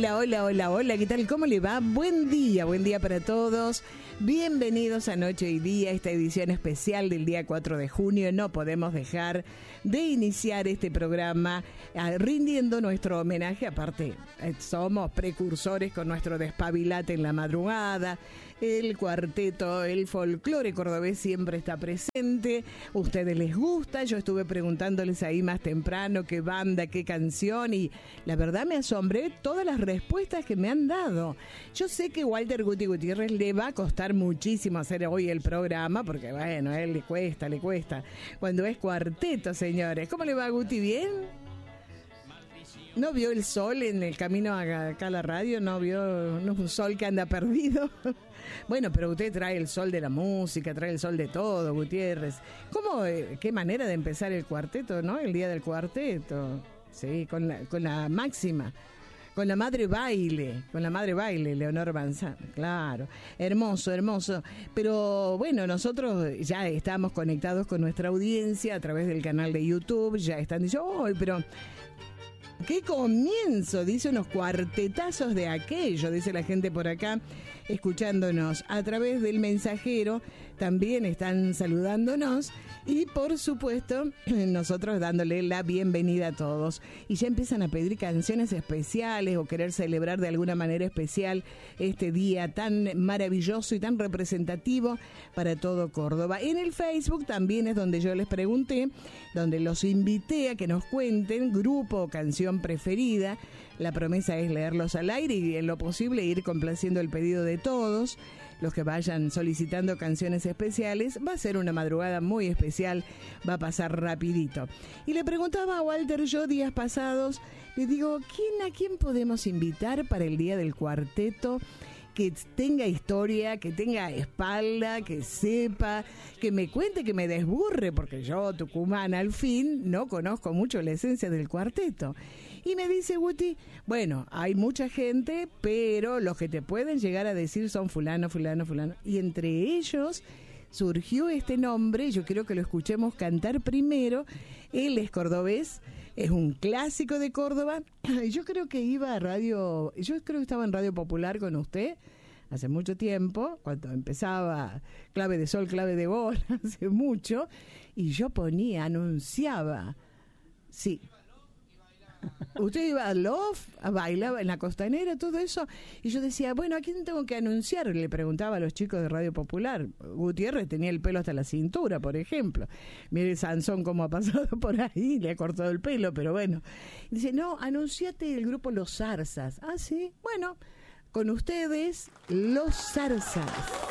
Hola, hola, hola, hola, ¿qué tal? ¿Cómo le va? Buen día para todos. Bienvenidos a Noche y Día, esta edición especial del día 4 de junio. No podemos dejar de iniciar este programa rindiendo nuestro homenaje. Aparte, somos precursores con nuestro despabilate en la madrugada. El cuarteto, el folclore cordobés siempre está presente. ¿Ustedes les gusta? Yo estuve preguntándoles ahí más temprano qué banda, qué canción, y la verdad me asombré todas las respuestas que me han dado. Yo sé que Walter Guti Gutiérrez le va a costar muchísimo hacer hoy el programa, porque bueno, a él le cuesta. Cuando es cuarteto, señores. ¿Cómo le va, Guti? ¿Bien? ¿No vio el sol en el camino acá a la radio? ¿No vio? No es un sol que anda perdido. Bueno, pero usted trae el sol de la música, trae el sol de todo, Gutiérrez. ¿Cómo? ¿Qué manera de empezar el cuarteto, no? El día del cuarteto. Sí, con la máxima. Con la madre baile, Leonor Manzano, claro, hermoso. Pero bueno, nosotros ya estamos conectados con nuestra audiencia a través del canal de YouTube, ya están diciendo, ¡ay, pero qué comienzo! Dice unos cuartetazos de aquello, dice la gente por acá, escuchándonos a través del mensajero, también están saludándonos. Y por supuesto, nosotros dándole la bienvenida a todos. Y ya empiezan a pedir canciones especiales o querer celebrar de alguna manera especial este día tan maravilloso y tan representativo para todo Córdoba. En el Facebook también es donde yo les pregunté, donde los invité a que nos cuenten grupo o canción preferida. La promesa es leerlos al aire y en lo posible ir complaciendo el pedido de todos. Los que vayan solicitando canciones especiales, va a ser una madrugada muy especial, va a pasar rapidito. Y le preguntaba a Walter yo días pasados, le digo, ¿a quién podemos invitar para el día del cuarteto? Que tenga historia, que tenga espalda, que sepa, que me cuente, que me desburre, porque yo, tucumana al fin, no conozco mucho la esencia del cuarteto. Y me dice Guti, bueno, hay mucha gente, pero los que te pueden llegar a decir son fulano. Y entre ellos surgió este nombre, yo quiero que lo escuchemos cantar primero. Él es cordobés, es un clásico de Córdoba. Yo creo que estaba en Radio Popular con usted hace mucho tiempo, cuando empezaba Clave de Sol, Clave de Bola, hace mucho, y yo anunciaba, sí. Usted iba a Love, bailaba en la Costanera, todo eso, y yo decía, bueno, ¿a quién tengo que anunciar? Le preguntaba a los chicos de Radio Popular. Gutiérrez tenía el pelo hasta la cintura, por ejemplo. Mire Sansón cómo ha pasado por ahí, le ha cortado el pelo, pero bueno. Y dice, no, anunciate el grupo Los Zarzas. Ah, sí, bueno, con ustedes, Los Zarzas.